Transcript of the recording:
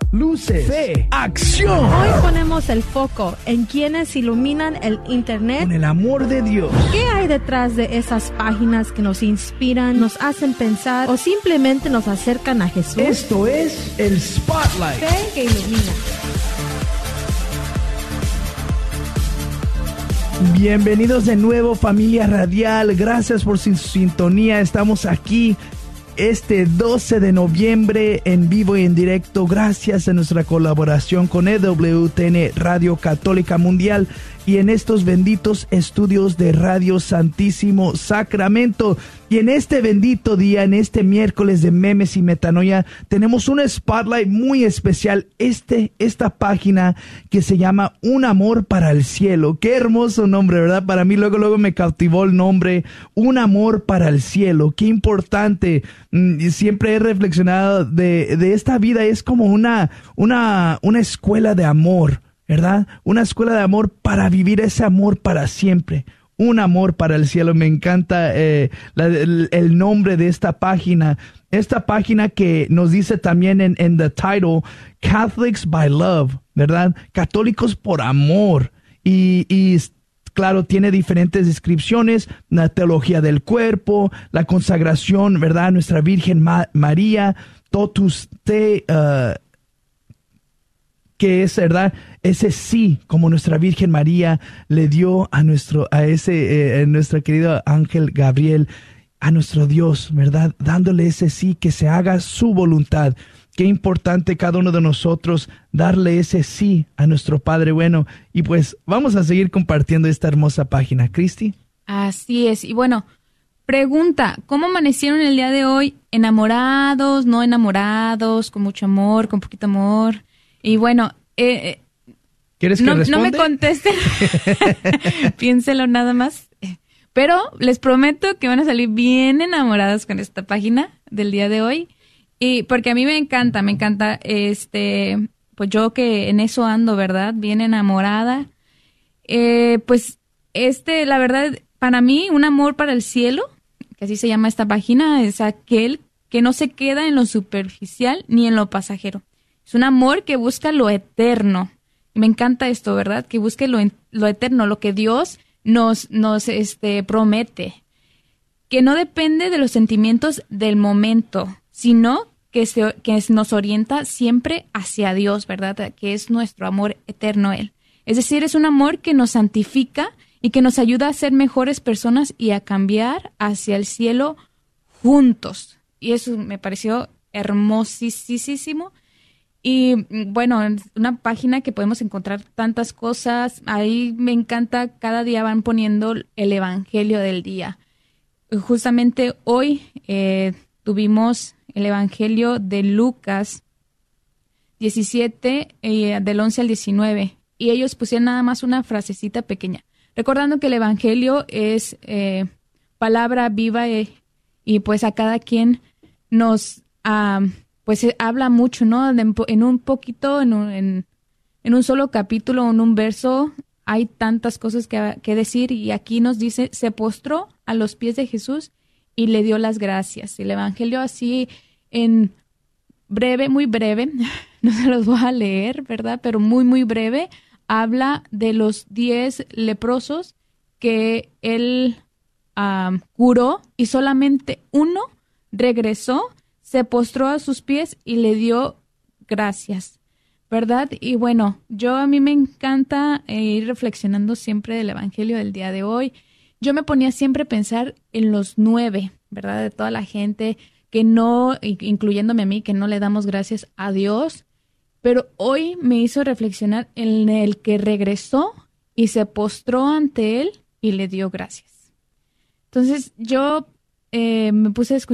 luces, fe, acción. Hoy ponemos el foco en quienes iluminan el Internet con el amor de Dios. ¿Qué hay detrás de esas páginas que nos inspiran, nos hacen pensar o simplemente nos acercan a Jesús? Esto es el Spotlight. Fe que ilumina. Bienvenidos de nuevo, familia radial. Gracias por su sintonía. Estamos aquí este 12 de noviembre en vivo y en directo, gracias a nuestra colaboración con EWTN Radio Católica Mundial y en estos benditos estudios de Radio Santísimo Sacramento. Y en este bendito día, en este miércoles de memes y metanoia, tenemos un spotlight muy especial. Esta página que se llama Un Amor para el Cielo. Qué hermoso nombre, ¿verdad? Para mí luego me cautivó el nombre. Un Amor para el Cielo. Qué importante. Siempre he reflexionado de esta vida. Es como una escuela de amor, ¿verdad? Una escuela de amor para vivir ese amor para siempre. Un amor para el cielo. Me encanta el nombre de esta página. Esta página que nos dice también en the title, Catholics by Love, ¿verdad? Católicos por amor. Y claro, tiene diferentes descripciones, la teología del cuerpo, la consagración, ¿verdad? Nuestra Virgen María, Totus Te, que es, ¿verdad? Ese sí, como nuestra Virgen María le dio a nuestro querido ángel Gabriel, a nuestro Dios, ¿verdad? Dándole ese sí, que se haga su voluntad. Qué importante cada uno de nosotros darle ese sí a nuestro Padre bueno. Y pues vamos a seguir compartiendo esta hermosa página. ¿Cristi? Así es. Y bueno, pregunta, ¿cómo amanecieron el día de hoy? ¿Enamorados, no enamorados, con mucho amor, con poquito amor? Y bueno, ¿quieres que responda? No me contesten, piénselo nada más. Pero les prometo que van a salir bien enamorados con esta página del día de hoy. Y porque a mí me encanta, pues yo que en eso ando, ¿verdad? Bien enamorada. La verdad, para mí, un amor para el cielo, que así se llama esta página, es aquel que no se queda en lo superficial ni en lo pasajero. Es un amor que busca lo eterno. Y me encanta esto, ¿verdad? Que busque lo eterno, lo que Dios nos promete. Que no depende de los sentimientos del momento, sino que nos orienta siempre hacia Dios, ¿verdad? Que es nuestro amor eterno Él. Es decir, es un amor que nos santifica y que nos ayuda a ser mejores personas y a cambiar hacia el cielo juntos. Y eso me pareció hermosísimo. Y bueno, es una página que podemos encontrar tantas cosas. Ahí me encanta, cada día van poniendo el evangelio del día. Justamente hoy tuvimos el evangelio de Lucas 17, del 11 al 19. Y ellos pusieron nada más una frasecita pequeña. Recordando que el evangelio es palabra viva y pues a cada quien nos... pues habla mucho, ¿no? En un poquito, en un solo capítulo, en un verso, hay tantas cosas que decir. Y aquí nos dice, se postró a los pies de Jesús y le dio las gracias. El evangelio así, en breve, muy breve, no se los voy a leer, ¿verdad? Pero muy, muy breve, habla de los 10 leprosos que él curó y solamente uno regresó, se postró a sus pies y le dio gracias, ¿verdad? Y bueno, a mí me encanta ir reflexionando siempre del evangelio del día de hoy. Yo me ponía siempre a pensar en los 9, ¿verdad? De toda la gente que no, incluyéndome a mí, que no le damos gracias a Dios. Pero hoy me hizo reflexionar en el que regresó y se postró ante Él y le dio gracias. Entonces yo me puse a escuchar